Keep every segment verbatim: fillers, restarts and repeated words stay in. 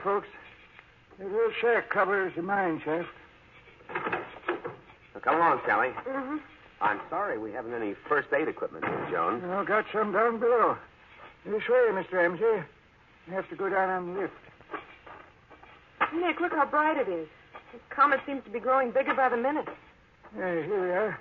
folks. This shack covers the mine shaft. Well, come along, Sally. Mm-hmm. I'm sorry we haven't any first aid equipment, Miss Jones. Oh, got some down below. This way, Mister Ramsey. You have to go down on the lift. Nick, look how bright it is. This comet seems to be growing bigger by the minute. Yeah, here we are.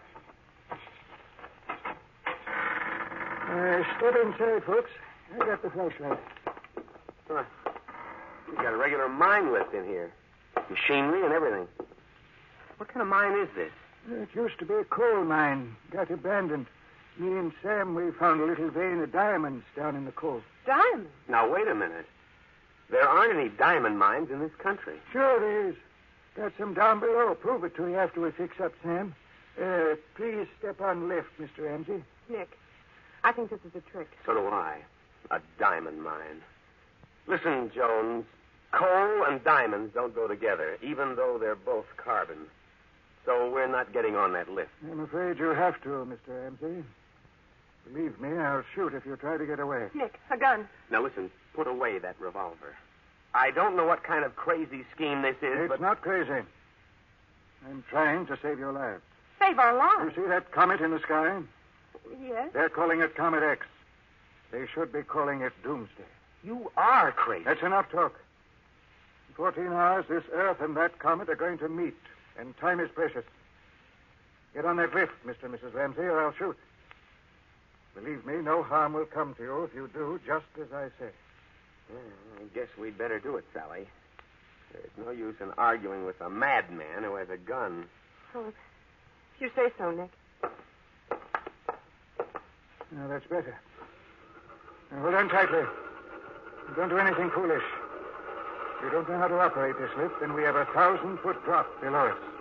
Uh, step inside, folks. I got the flashlight. Huh. We've got a regular mine lift in here. Machinery and everything. What kind of mine is this? It used to be a coal mine. Got abandoned. Me and Sam, we found a little vein of diamonds down in the coal. Diamonds? Now, wait a minute. There aren't any diamond mines in this country. Sure there is. Got some down below. Prove it to you after we fix up, Sam. Uh, please step on left, Mister Ramsey. Nick, I think this is a trick. So do I. A diamond mine. Listen, Jones. Coal and diamonds don't go together, even though they're both carbon. So we're not getting on that lift. I'm afraid you'll have to, Mister Ramsey. Believe me, I'll shoot if you try to get away. Nick, a gun. Now, listen. Put away that revolver. I don't know what kind of crazy scheme this is, It's but... not crazy. I'm trying to save your life. Save our You lives. see that comet in the sky? Yes? They're calling it Comet X. They should be calling it Doomsday. You are crazy. That's enough talk. In fourteen hours, this Earth and that comet are going to meet, and time is precious. Get on that lift, Mister and Missus Ramsey, or I'll shoot. Believe me, no harm will come to you if you do just as I say. Well, I guess we'd better do it, Sally. There's no use in arguing with a madman who has a gun. Oh, if you say so, Nick. Now, that's better. Now, hold on tightly. Don't do anything foolish. If you don't know how to operate this lift, then we have a thousand-foot drop below us.